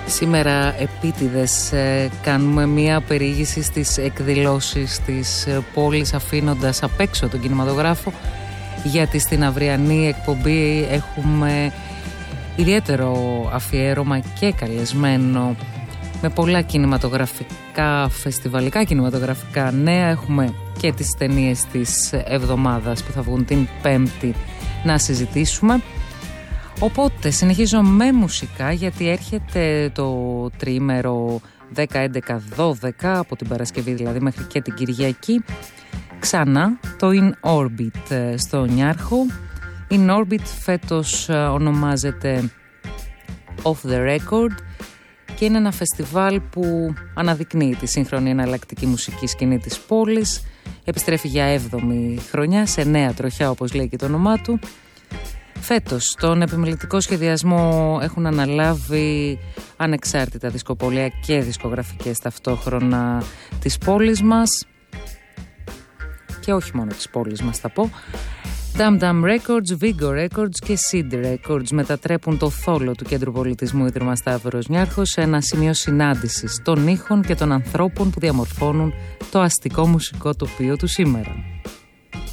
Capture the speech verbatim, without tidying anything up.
Σήμερα επίτηδες ε, κάνουμε μία περιήγηση στις εκδηλώσεις της ε, πόλης, αφήνοντας απ' έξω τον κινηματογράφο, γιατί στην αυριανή εκπομπή έχουμε ιδιαίτερο αφιέρωμα και καλεσμένο με πολλά κινηματογραφικά, φεστιβαλικά κινηματογραφικά νέα. Έχουμε και τις ταινίες της εβδομάδας που θα βγουν την Πέμπτη να συζητήσουμε. Οπότε συνεχίζω με μουσικά, γιατί έρχεται το τριήμερο δέκα, έντεκα, δώδεκα, από την Παρασκευή δηλαδή μέχρι και την Κυριακή, ξανά το In Orbit στο Νιάρχο. In Orbit φέτος ονομάζεται Off the Record και είναι ένα φεστιβάλ που αναδεικνύει τη σύγχρονη εναλλακτική μουσική σκηνή της πόλης. Επιστρέφει για έβδομη χρονιά σε νέα τροχιά, όπως λέει και το όνομά του. Φέτος τον επιμελητικό σχεδιασμό έχουν αναλάβει ανεξάρτητα δισκοπολία και δισκογραφικές ταυτόχρονα της πόλης μας, και όχι μόνο της πόλης μας θα πω. Dam Dam Records, Vigo Records και Seed Records μετατρέπουν το θόλο του Κέντρου Πολιτισμού Ίδρυμα Σταύρος Νιάρχος σε ένα σημείο συνάντησης των ήχων και των ανθρώπων που διαμορφώνουν το αστικό μουσικό τοπίο του σήμερα.